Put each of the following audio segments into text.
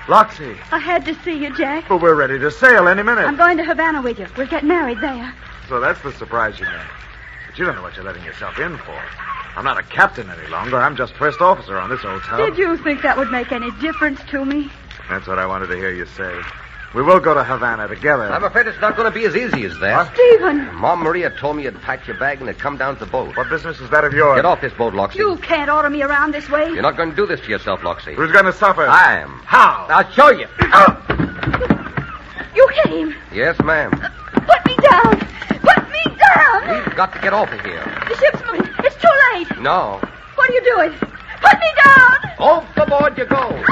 Loxie. I had to see you, Jack. But we're ready to sail any minute. I'm going to Havana with you. We'll get married there. So that's the surprise you made. But you don't know what you're letting yourself in for. I'm not a captain any longer. I'm just first officer on this old town. Did you think that would make any difference to me? That's what I wanted to hear you say. We will go to Havana together. I'm afraid it's not going to be as easy as that. What? Stephen! Mom Maria told me you'd pack your bag and you'd come down to the boat. What business is that of yours? Get off this boat, Loxie. You can't order me around this way. You're not going to do this to yourself, Loxie. Who's going to suffer? I am. How? I'll show you. You hit him. Yes, ma'am. Put me down. Put me down. We've got to get off of here. The ship's moving. It's too late. No. What are you doing? Put me down. Overboard you go.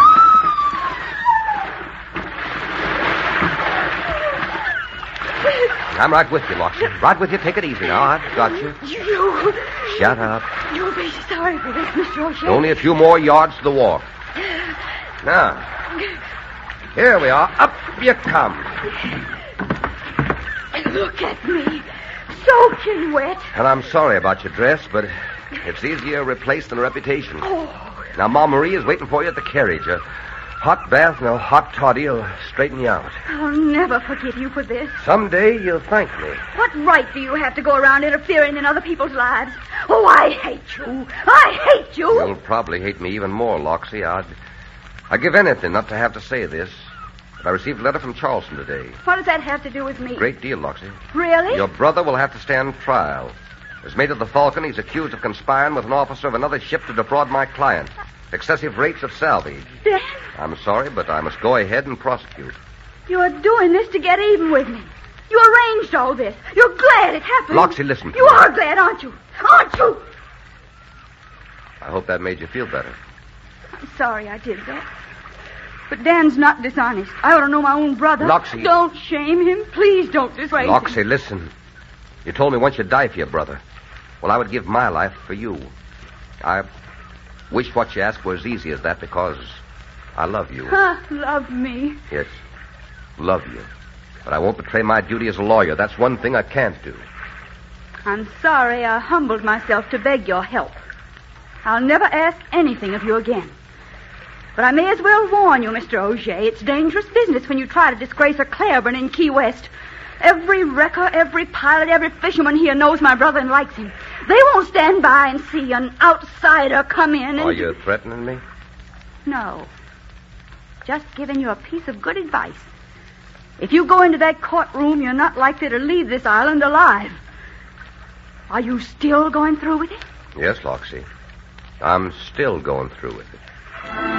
I'm right with you, Loxie. Right with you. Take it easy now. I've got you. You. Shut up. You'll be sorry for this, Mr. O'Shea. Only a few more yards to the wharf. Now, here we are. Up you come. Look at me. Soaking wet. And I'm sorry about your dress, but it's easier replaced than a reputation. Oh. Now, Mom Maria's waiting for you at the carriage. A hot bath and a hot toddy will straighten you out. I'll never forgive you for this. Someday you'll thank me. What right do you have to go around interfering in other people's lives? Oh, I hate you. I hate you. You'll probably hate me even more, Loxie. I'd give anything not to have to say this. But I received a letter from Charleston today. What does that have to do with me? Great deal, Loxie. Really? Your brother will have to stand trial. As mate of the Falcon, he's accused of conspiring with an officer of another ship to defraud my client. Excessive rates of salvage. Dan, I'm sorry, but I must go ahead and prosecute. you're doing this to get even with me. You arranged all this. You're glad it happened. Loxie, listen to You me. are glad, aren't you? Aren't you? I hope that made you feel better. I'm sorry I did that. But Dan's not dishonest. I ought to know my own brother. Loxie. Don't shame him. Please don't disgrace him. Loxie, listen. You told me once you'd die for your brother. Well, I would give my life for you. I wish what you asked were as easy as that because I love you. Love me. Yes, love you. But I won't betray my duty as a lawyer. That's one thing I can't do. I'm sorry I humbled myself to beg your help. I'll never ask anything of you again. But I may as well warn you, Mr. O'Shea, it's dangerous business when you try to disgrace a Claiborne in Key West. Every wrecker, every pilot, every fisherman here knows my brother and likes him. They won't stand by and see an outsider come in and... Are you threatening me? No. Just giving you a piece of good advice. If you go into that courtroom, you're not likely to leave this island alive. Are you still going through with it? Yes, Loxie. I'm still going through with it.